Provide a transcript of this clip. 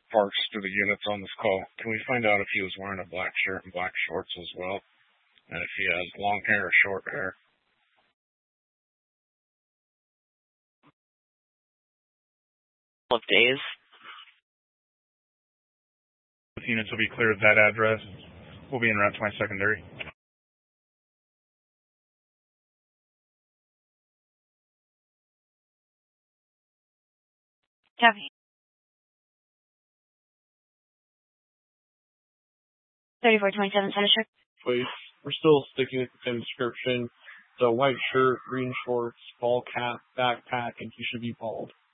Parks to the units on this call. Can we find out if he was wearing a black shirt and black shorts as well? And if he has long hair or short hair? Of days. Both units will be clear of that address. We'll be in Route 20 secondary. Copy. 3427 Center Street. Please. We're still sticking with the same description. So white shirt, green shorts, ball cap, backpack, and he should be bald.